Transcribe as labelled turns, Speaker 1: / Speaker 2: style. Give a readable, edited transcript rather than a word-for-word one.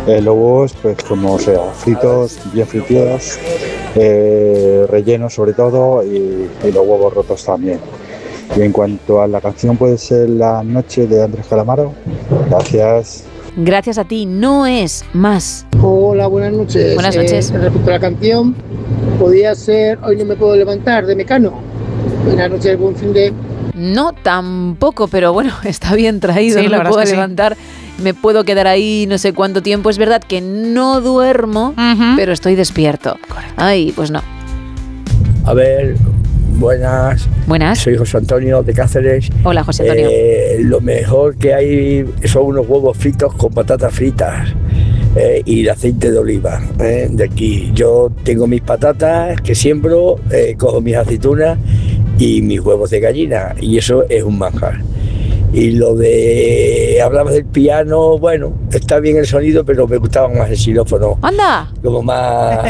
Speaker 1: Los huevos, pues como sea, fritos, bien fritidos, rellenos sobre todo y los huevos rotos también. Y en cuanto a la canción, puede ser La Noche de Andrés Calamaro. Gracias.
Speaker 2: Gracias a ti, no es más.
Speaker 3: Hola, buenas noches.
Speaker 2: Buenas noches.
Speaker 3: Respecto a la canción, podía ser Hoy no me puedo levantar, de Mecano. Buenas noches, buen fin de...
Speaker 2: No, tampoco, pero bueno, está bien traído,
Speaker 4: Sí,
Speaker 2: no
Speaker 4: la
Speaker 2: me
Speaker 4: verdad
Speaker 2: puedo
Speaker 4: es que
Speaker 2: levantar, me puedo quedar ahí no sé cuánto tiempo. Es verdad que no duermo, pero estoy despierto. Ay, pues no.
Speaker 5: A ver, buenas.
Speaker 2: Buenas.
Speaker 5: Soy José Antonio de Cáceres.
Speaker 2: Hola, José Antonio.
Speaker 5: Lo mejor que hay son unos huevos fritos con patatas fritas y el aceite de oliva de aquí. Yo tengo mis patatas que siembro, cojo mis aceitunas y mis huevos de gallina, y eso es un manjar. Y lo de... hablabas del piano, bueno, está bien el sonido, pero me gustaba más el xilófono.
Speaker 2: ¡Anda!
Speaker 5: Como más...